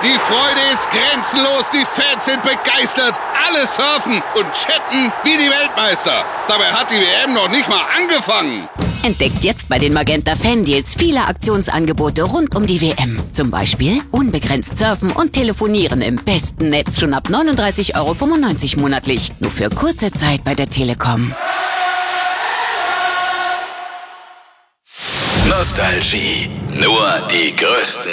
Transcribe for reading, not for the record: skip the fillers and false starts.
Die Freude ist grenzenlos, die Fans sind begeistert, alle surfen und chatten wie die Weltmeister. Dabei hat die WM noch nicht mal angefangen. Entdeckt jetzt bei den Magenta Fan-Deals viele Aktionsangebote rund um die WM. Zum Beispiel unbegrenzt surfen und telefonieren im besten Netz schon ab 39,95 € monatlich. Nur für kurze Zeit bei der Telekom. Nostalgie. Nur die größten